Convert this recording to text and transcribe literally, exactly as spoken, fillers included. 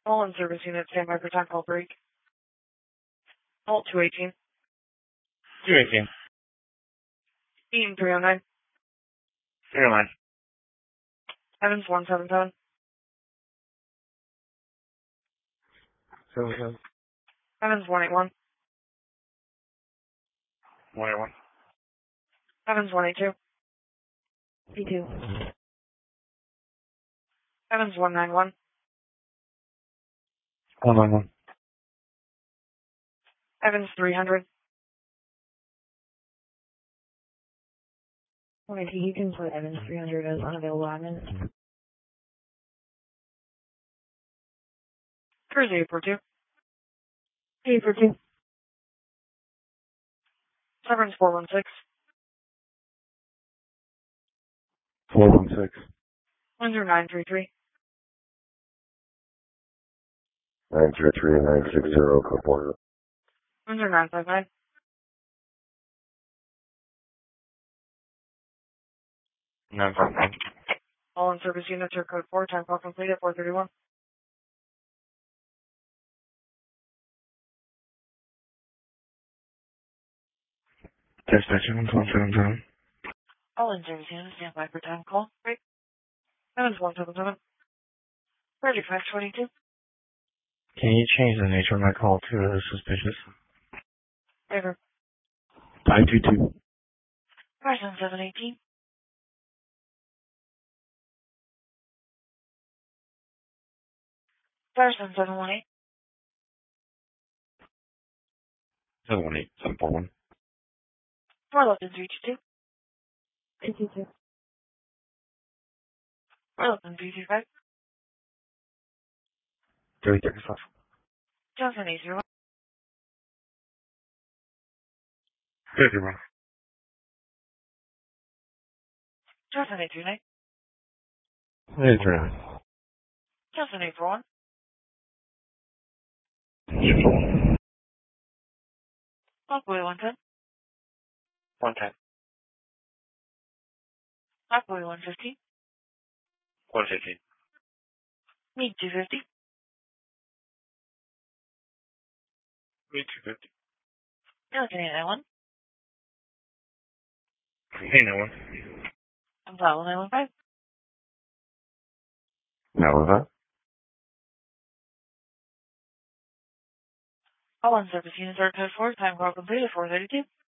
All in service unit, standby for time call break. Alt two eighteen. two eighteen. Beam three oh nine. three oh nine. Evans one seven seven. seven seven. Evans one eight one. one eight one. Evans one eight two. P two. Evans one nine one. one nine one. Evans three hundred. Okay, so you can put Evans three hundred as unavailable admin. Thursday, April two. Hey, for two. Severance four one six. four one six. Windsor nine three three. nine three three nine six zero, code border. Windsor nine five nine. nine five nine. All in service units are code four. Time call complete at four thirty-one. Dispatch Evans one seven seven. All in service units, standby for time call break. Evans one seven seven. Project five twenty-two. Can you change the nature of my call to uh, suspicious? Favor. five two two. five seven seven eighteen. five seven seven one eight. seven one eight seven four one. four left in three two two. Two two two. four left in three two five. three thirty five. Johnson eight zero one. thirty one. Johnson eight three nine. eight three nine. Johnson eight four one. eight four one. Lockboy one ten. one ten. Lockboy one fifteen. one fifteen. Mead two fifty. Mead two fifty. Pelican eight nine one. Hey, no one. I'm Pablo nine one five. Now with that? All in service units are code four. Time call complete at four thirty-two.